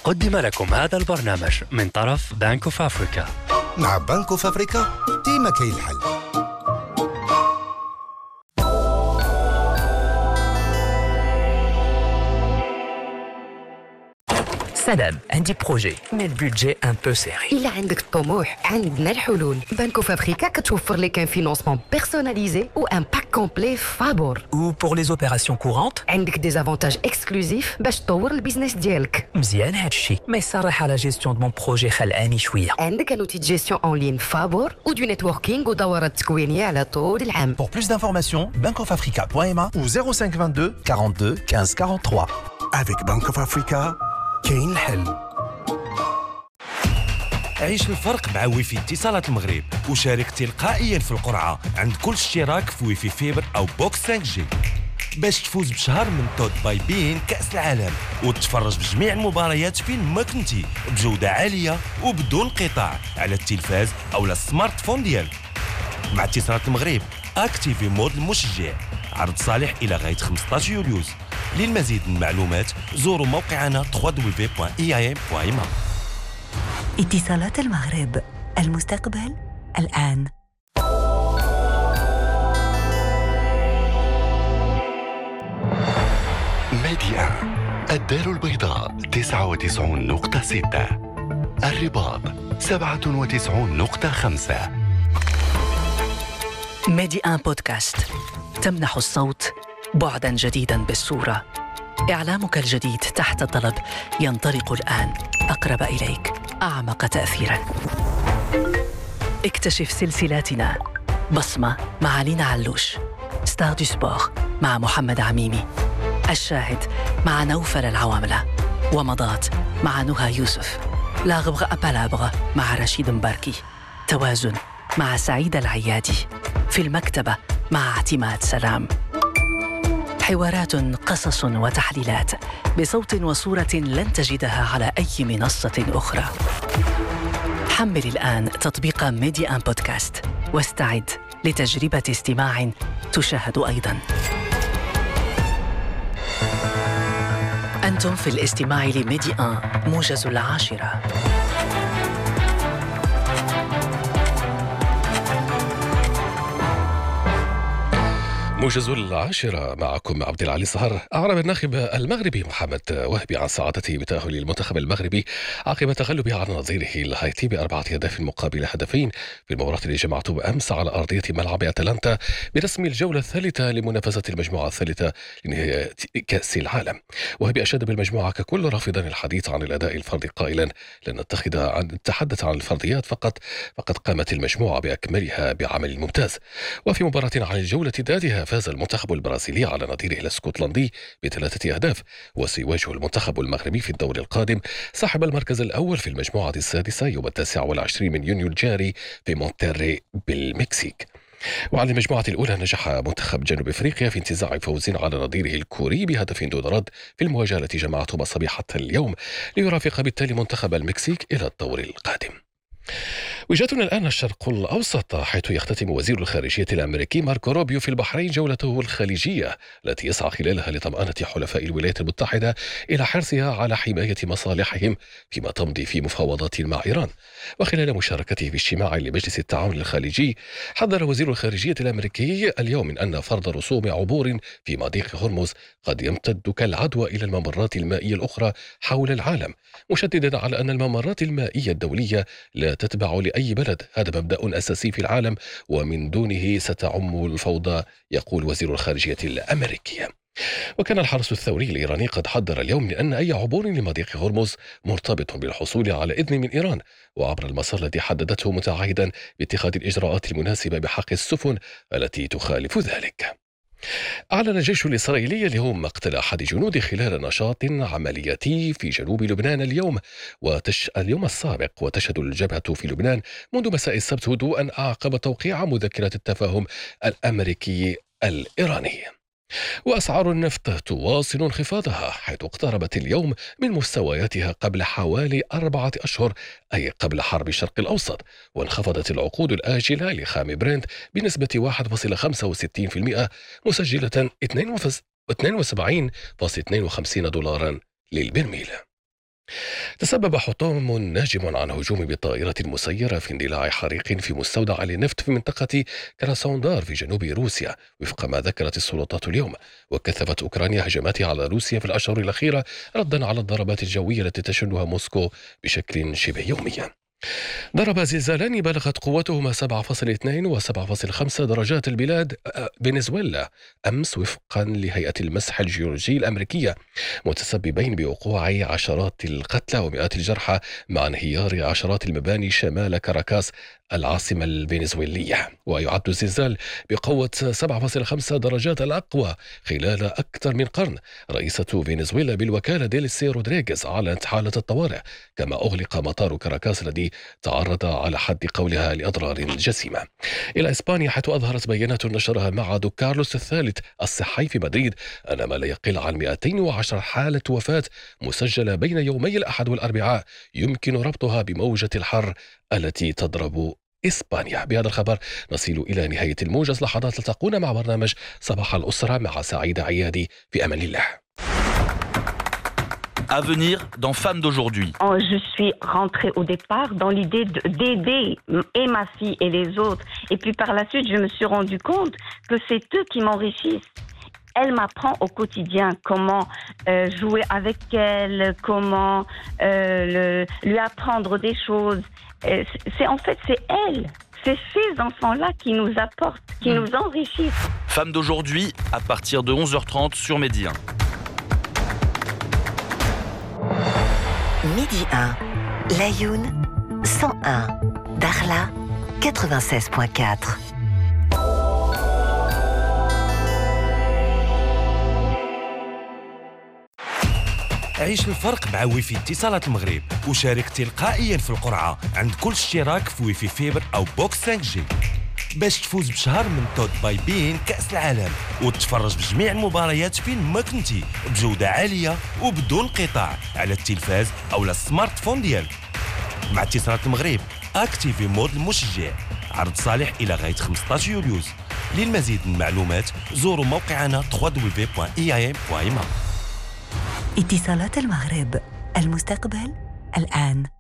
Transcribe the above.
قدم لكم هذا البرنامج من طرف بنك اوف افريكا. مع بنك اوف افريكا ديما كاين الحل. سلام، عندي بروجي مي البودجي ان بو سيري. إلا عندك الطموح عندنا الحلول. بنك اوف افريكا كتوفر لك ان فينانسمون بيرسوناليزي و ان باك كومبلي فابور. و بور لي اوبيراسيون كورونت عندك دي زافونتاج اكسكلوزيف باش تطور البيزنس ديالك. مزيان هادشي، ما يصرح على جيستيون دو مون بروجي خلعاني شويه. عندك ان اوتي دو جيستيون اون لين فابور و دو نيتوركينغ ودورات تكوينيه على طول العام. Pour plus d'informations, bankofafrica.ma ou 0522 42 15 43. Avec Bank of Africa كاين الحل. عيش الفرق مع ويفي اتصالات المغرب وشارك تلقائيا في القرعة عند كل اشتراك في ويفي فيبر أو بوكس 5G باش تفوز بشهر من توت باي بين كأس العالم وتتفرج بجميع المباريات فين ما كنتي بجودة عالية وبدون انقطاع على التلفاز أو السمارت فون ديالك. مع اتصالات المغرب اكتيفي مود المشجع. عرض صالح إلى غاية 15 يوليوز. للمزيد من المعلومات زوروا موقعنا www.eim.ma. اتصالات المغرب، المستقبل الآن. ميديا الدار البيضاء 99.6، الرباط 97.5. ميدي ان بودكاست تمنح الصوت بعداً جديداً بالصورة. إعلامك الجديد تحت الطلب ينطلق الآن، أقرب إليك، أعمق تأثيراً. اكتشف سلسلاتنا: بصمة مع لينا علوش، ستار دو سبور مع محمد عميمي، الشاهد مع نوفل العواملة، ومضات مع نهى يوسف، لاغبغ أبالابغ مع رشيد مباركي، توازن مع سعيد العيادي، في المكتبة مع اعتماد سلام. حوارات، قصص وتحليلات بصوت وصورة لن تجدها على أي منصة أخرى. حمل الآن تطبيق ميديا أن بودكاست واستعد لتجربة استماع تشاهد أيضاً. أنتم في الاستماع لميديا أن موجز 10. موجز 10 معكم عبد العلي صهر. أعرب الناخب المغربي محمد وهبي عن سعادته بتأهل المنتخب المغربي عقب تغلبه على نظيره الهايتي ب4 أهداف مقابل هدفين في المباراة اللي جمعته بأمس على أرضية ملعب أتلانتا برسم الجولة الثالثة لمنافسة المجموعة الثالثة لنهاية كأس العالم. وهبي أشاد بالمجموعة ككل رافضا الحديث عن الأداء الفردي قائلا لن نتحدث عن الفرديات فقط، فقد قامت المجموعة بأكملها بعمل ممتاز. وفي مباراة عن الجولة ذاتها فاز المنتخب البرازيلي على نظيره الاسكتلندي ب3 أهداف، وسيواجه المنتخب المغربي في الدور القادم صاحب المركز الأول في المجموعة السادسة يوم 29 من يونيو الجاري في مونتيري بالمكسيك. وعلى المجموعة الأولى نجح منتخب جنوب أفريقيا في انتزاع فوز على نظيره الكوري بهدف دون رد في المواجهة التي جمعته صبيحة اليوم، ليرافق بالتالي منتخب المكسيك إلى الدور القادم. وجاتنا الآن الشرق الأوسط، حيث يختتم وزير الخارجية الأمريكي ماركو روبيو في البحرين جولته الخليجية التي يسعى خلالها لطمأنة حلفاء الولايات المتحدة إلى حرصها على حماية مصالحهم فيما تمضي في مفاوضات مع إيران. وخلال مشاركته في اجتماع لمجلس التعاون الخليجي، حذر وزير الخارجية الأمريكي اليوم من أن فرض رسوم عبور في مضيق هرمز قد يمتد كالعدوى إلى الممرات المائية الأخرى حول العالم، مشددا على أن الممرات المائية الدولية لا تتبع لأي بلد، هذا مبدأ أساسي في العالم ومن دونه ستعم الفوضى، يقول وزير الخارجية الأمريكية. وكان الحرس الثوري الإيراني قد حذر اليوم من أن أي عبور لمضيق هرمز مرتبط بالحصول على إذن من إيران وعبر المسار الذي حددته، متعهدا باتخاذ الإجراءات المناسبة بحق السفن التي تخالف ذلك. أعلن الجيش الإسرائيلي اليوم مقتل أحد جنود خلال نشاط عملياتي في جنوب لبنان اليوم السابق، وتشهد الجبهة في لبنان منذ مساء السبت هدوءا عقب توقيع مذكرة التفاهم الأمريكي الإيراني. وأسعار النفط تواصل انخفاضها، حيث اقتربت اليوم من مستوياتها قبل حوالي 4 أشهر، أي قبل حرب الشرق الأوسط، وانخفضت العقود الآجلة لخام برنت بنسبة 1.65%، مسجلة 72.52 دولارا للبرميل. تسبب حطام ناجم عن هجوم بالطائرة المسيرة في اندلاع حريق في مستودع للنفط في منطقة كراسوندار في جنوب روسيا وفق ما ذكرت السلطات اليوم. وكثفت أوكرانيا هجماتها على روسيا في الأشهر الأخيرة ردا على الضربات الجوية التي تشنها موسكو بشكل شبه يومي. ضرب زلزالان بلغت قوتهما 7.2 و 7.5 درجات البلاد فنزويلا أمس وفقا لهيئة المسح الجيولوجي الأمريكية، متسببين بوقوع عشرات القتلى ومئات الجرحى مع انهيار عشرات المباني شمال كاراكاس العاصمة الفنزويلية. ويعد الزلزال بقوة 7.5 درجات الأقوى خلال أكثر من قرن. رئيسة فنزويلا بالوكالة ديلسي رودريغيز أعلنت حالة الطوارئ، كما أغلق مطار كاراكاس الذي تعرض على حد قولها لأضرار جسيمة. إلى إسبانيا، حيث أظهرت بيانات نشرها معهد كارلوس الثالث الصحي في مدريد أن ما لا يقل عن 210 حالة وفاة مسجلة بين يومي الأحد والأربعاء يمكن ربطها بموجة الحر التي تضرب إسبانيا. بهذا الخبر نصل إلى نهاية الموجز. لحظات تلتقون مع برنامج صباح الأسرة مع سعيد عيادي في أمان الله. À venir dans Femmes d'aujourd'hui. Je suis rentrée au départ dans l'idée d'aider et ma fille et les autres. Et puis par la suite, je me suis rendu compte que c'est eux qui m'enrichissent. Elle m'apprend au quotidien comment jouer avec elle, comment lui apprendre des choses. C'est elle. C'est ces enfants-là qui nous apportent, qui nous enrichissent. Femmes d'aujourd'hui, à partir de 11h30 sur Midi 1. Midi 1, Layoun 101, Dakhla 96.4. عيش الفرق مع ويفي اتصالات المغرب وشارك تلقائيا في القرعة عند كل اشتراك في ويفي فيبر أو بوكس 5G باش تفوز بشهر من توت باي بين كأس العالم وتتفرج بجميع المباريات فين ما كنتي بجودة عالية وبدون انقطاع على التلفاز أو السمارت فون ديالك. مع اتصالات المغرب اكتيفي مود المشجع. عرض صالح إلى غاية 15 يوليوز. للمزيد من المعلومات زوروا موقعنا www.eim.ma. اتصالات المغرب، المستقبل الآن.